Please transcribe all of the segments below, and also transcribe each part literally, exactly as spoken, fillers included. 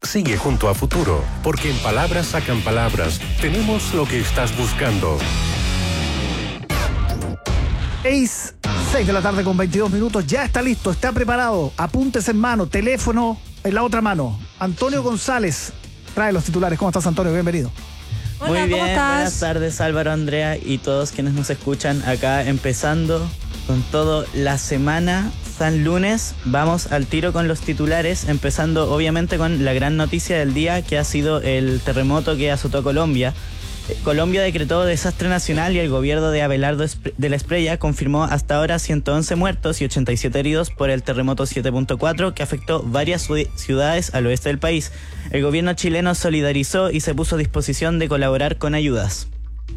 sigue junto a Futuro, porque en Palabras Sacan Palabras tenemos lo que estás buscando. seis de la tarde con veintidós minutos, ya está listo, está preparado, apuntes en mano, teléfono en la otra mano. Antonio González trae los titulares. ¿Cómo estás, Antonio? Bienvenido. Hola, Muy bien, ¿cómo estás? Buenas tardes, Álvaro, Andrea y todos quienes nos escuchan acá, empezando con todo la semana. San Lunes, vamos al tiro con los titulares, empezando obviamente con la gran noticia del día, que ha sido el terremoto que azotó Colombia. Colombia decretó desastre nacional y el gobierno de Abelardo de la Espriella confirmó hasta ahora ciento once muertos y ochenta y siete heridos por el terremoto siete punto cuatro que afectó varias ciudades al oeste del país. El gobierno chileno solidarizó y se puso a disposición de colaborar con ayudas.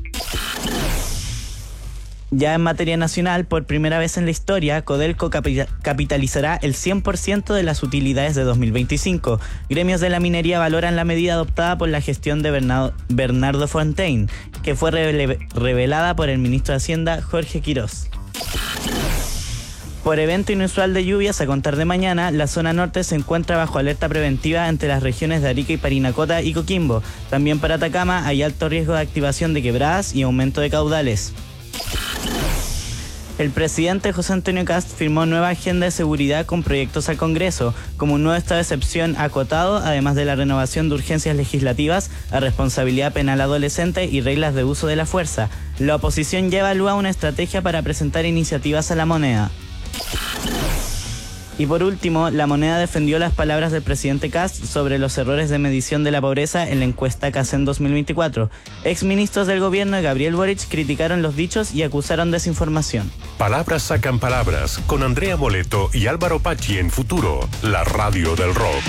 Ya en materia nacional, por primera vez en la historia, Codelco capitalizará el cien por ciento de las utilidades de dos mil veinticinco. Gremios de la minería valoran la medida adoptada por la gestión de Bernardo, Bernardo Fontaine, que fue revele, revelada por el ministro de Hacienda, Jorge Quirós. Por evento inusual de lluvias a contar de mañana, la zona norte se encuentra bajo alerta preventiva entre las regiones de Arica y Parinacota y Coquimbo. También para Atacama hay alto riesgo de activación de quebradas y aumento de caudales. El presidente José Antonio Kast firmó nueva agenda de seguridad con proyectos al Congreso, como un nuevo estado de excepción acotado, además de la renovación de urgencias legislativas a responsabilidad penal adolescente y reglas de uso de la fuerza. La oposición ya evalúa una estrategia para presentar iniciativas a la moneda. Y por último, la moneda defendió las palabras del presidente Kast sobre los errores de medición de la pobreza en la encuesta CACEN dos mil veinticuatro. Exministros del gobierno de Gabriel Boric criticaron los dichos y acusaron desinformación. Palabras Sacan Palabras con Andrea Moleto y Álvaro Pachi en Futuro, la radio del rock.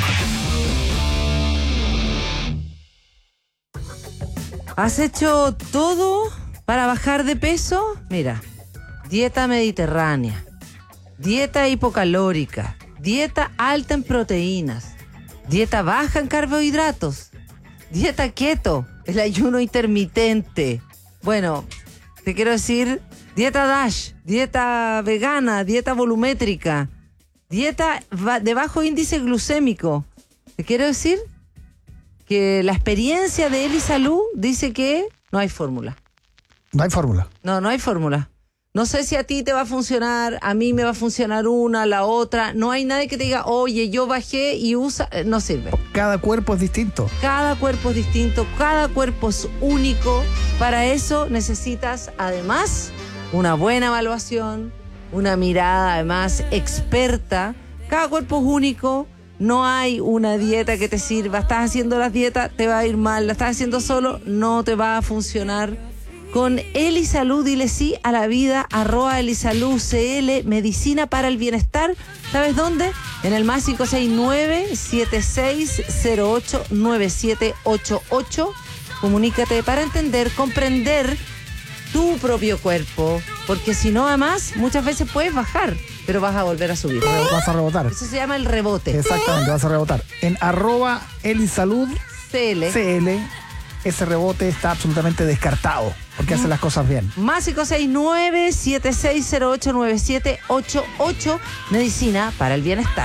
¿Has hecho todo para bajar de peso? Mira, dieta mediterránea, dieta hipocalórica, dieta alta en proteínas, dieta baja en carbohidratos, dieta keto, el ayuno intermitente. Bueno, te quiero decir, dieta DASH, dieta vegana, dieta volumétrica, dieta de bajo índice glucémico. Te quiero decir que la experiencia de Elisalud dice que no hay fórmula. No hay fórmula. No, no hay fórmula. No sé si a ti te va a funcionar, a mí me va a funcionar una, la otra. No hay nadie que te diga, oye, yo bajé y usa... No sirve. Cada cuerpo es distinto. Cada cuerpo es distinto, cada cuerpo es único. Para eso necesitas, además, una buena evaluación, una mirada, además, experta. Cada cuerpo es único. No hay una dieta que te sirva. Estás haciendo las dietas, te va a ir mal. La estás haciendo solo, no te va a funcionar. Con Elisalud, dile sí a la vida, arroba Elisalud C L, medicina para el bienestar. ¿Sabes dónde? En el más cinco seis nueve, siete seis cero ocho, nueve siete ocho ocho. Comunícate para entender, comprender tu propio cuerpo. Porque si no, además, muchas veces puedes bajar, pero vas a volver a subir. Vas a rebotar. Eso se llama el rebote. Exactamente, vas a rebotar. En arroba Elisalud C L. C L, ese rebote está absolutamente descartado, porque hace las cosas bien. Más cinco seis nueve, siete seis cero ocho, nueve siete ocho ocho, medicina para el bienestar.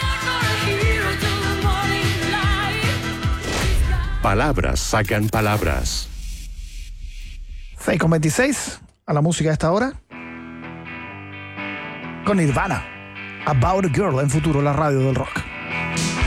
Palabras Sacan Palabras. seis con veintiséis, a la música de esta hora. Con Nirvana, About a Girl en Futuro, la radio del rock.